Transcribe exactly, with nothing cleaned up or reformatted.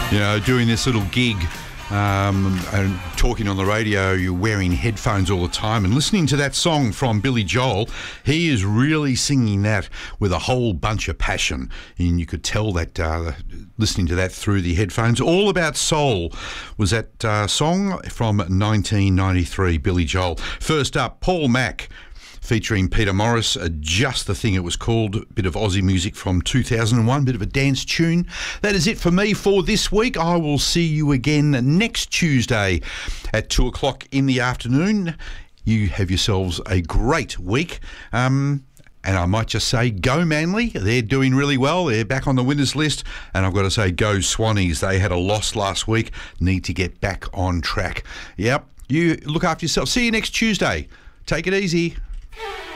You know, doing this little gig um, and talking on the radio, you're wearing headphones all the time and listening to that song from Billy Joel. He is really singing that with a whole bunch of passion, and you could tell that uh, listening to that through the headphones. All About Soul was that uh, song from nineteen ninety-three, Billy Joel. First up, Paul Mac, featuring Peter Morris, uh, Just the Thing it was called, a bit of Aussie music from two thousand one, bit of a dance tune. That is it for me for this week. I will see you again next Tuesday at two o'clock in the afternoon. You have yourselves a great week. Um, and I might just say, go Manly. They're doing really well. They're back on the winners list. And I've got to say, go Swannies. They had a loss last week. Need to get back on track. Yep. You look after yourself. See you next Tuesday. Take it easy.